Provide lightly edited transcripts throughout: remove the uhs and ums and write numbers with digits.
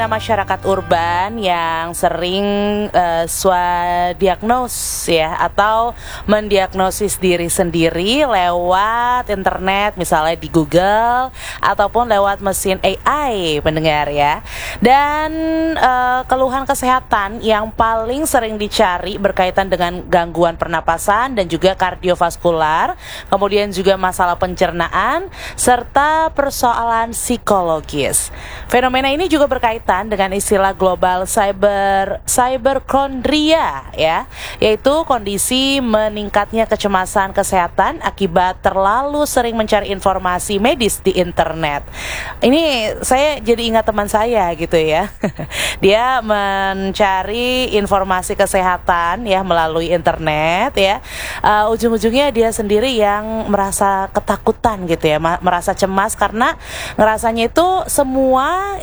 Masyarakat urban yang sering swadiagnos ya, atau mendiagnosis diri sendiri lewat internet, misalnya di Google ataupun lewat mesin AI, pendengar ya. Dan keluhan kesehatan yang paling sering dicari berkaitan dengan gangguan pernapasan dan juga kardiovaskular, kemudian juga masalah pencernaan serta persoalan psikologis. Fenomena ini juga berkaitan dengan istilah global cyberchondria ya, yaitu kondisi meningkatnya kecemasan kesehatan akibat terlalu sering mencari informasi medis di internet. Ini saya jadi ingat teman saya gitu ya. Dia mencari informasi kesehatan ya melalui internet ya. Ujung-ujungnya dia sendiri yang merasa ketakutan gitu ya, merasa cemas karena ngerasanya itu semua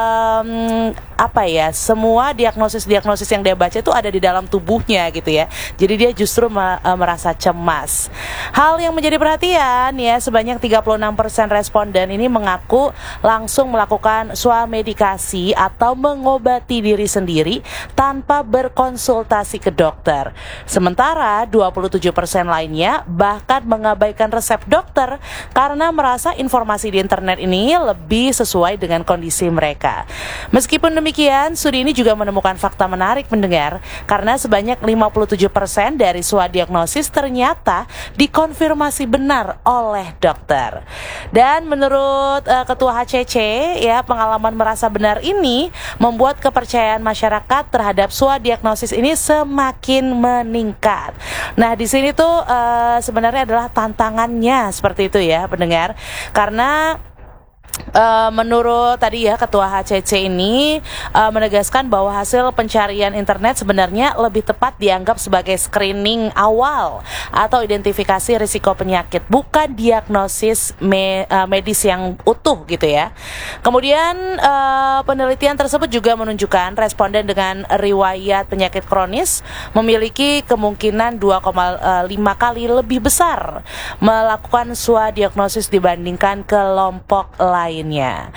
semua diagnosis yang dia baca itu ada di dalam tubuhnya gitu ya. Jadi dia justru merasa cemas. Hal yang menjadi perhatian ya, sebanyak 36% responden ini mengaku langsung melakukan swamedikasi atau mengobati diri sendiri tanpa berkonsultasi ke dokter. Sementara 27% lainnya bahkan mengabaikan resep dokter karena merasa informasi di internet ini lebih sesuai dengan kondisi mereka. Meskipun demikian, studi ini juga menemukan fakta menarik pendengar, karena sebanyak 57% dari swadiagnosis ternyata dikonfirmasi benar oleh dokter. Dan menurut Ketua HCC ya, pengalaman merasa benar ini membuat kepercayaan masyarakat terhadap swadiagnosis ini semakin meningkat. Nah, di sini tuh sebenarnya adalah tantangannya seperti itu ya pendengar, karena menurut tadi ya Ketua HCC ini menegaskan bahwa hasil pencarian internet sebenarnya lebih tepat dianggap sebagai screening awal atau identifikasi risiko penyakit, bukan diagnosis medis yang utuh gitu ya. Kemudian penelitian tersebut juga menunjukkan responden dengan riwayat penyakit kronis memiliki kemungkinan 2,5 kali lebih besar melakukan swadiagnosis dibandingkan kelompok lainnya.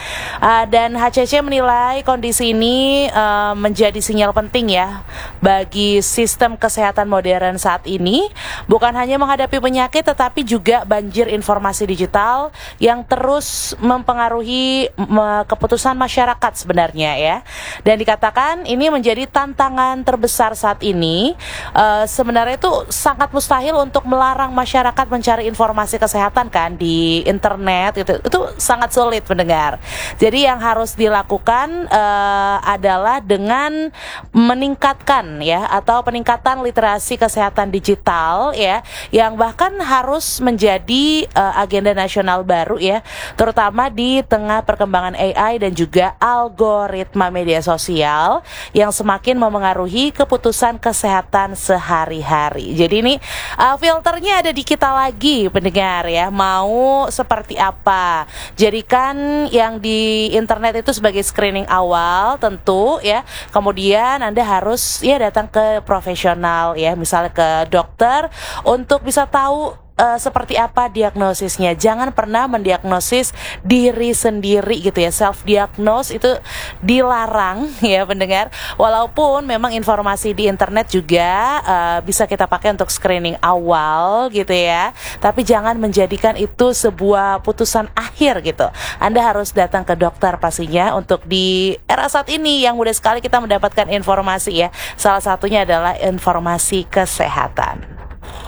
Dan HCC menilai kondisi ini menjadi sinyal penting ya bagi sistem kesehatan modern saat ini, bukan hanya menghadapi penyakit tetapi juga banjir informasi digital yang terus mempengaruhi keputusan masyarakat sebenarnya ya. Dan dikatakan ini menjadi tantangan terbesar saat ini. Sebenarnya itu sangat mustahil untuk melarang masyarakat mencari informasi kesehatan kan di internet, itu sangat sulit pendengar. Jadi yang harus dilakukan adalah dengan meningkatkan ya, atau peningkatan literasi kesehatan digital ya, yang bahkan harus menjadi agenda nasional baru ya, terutama di tengah perkembangan AI dan juga algoritma media sosial yang semakin memengaruhi keputusan kesehatan sehari-hari. Jadi ini filternya ada di kita lagi pendengar ya, mau seperti apa. Jadikan yang di internet itu sebagai screening awal tentu ya. Kemudian Anda harus ya datang ke profesional ya, misalnya ke dokter untuk bisa tahu seperti apa diagnosisnya. Jangan pernah mendiagnosis diri sendiri gitu ya. Self diagnose itu dilarang ya pendengar. Walaupun memang informasi di internet juga bisa kita pakai untuk screening awal gitu ya, tapi jangan menjadikan itu sebuah putusan akhir gitu. Anda harus datang ke dokter pastinya. Untuk di era saat ini yang mudah sekali kita mendapatkan informasi ya, salah satunya adalah informasi kesehatan.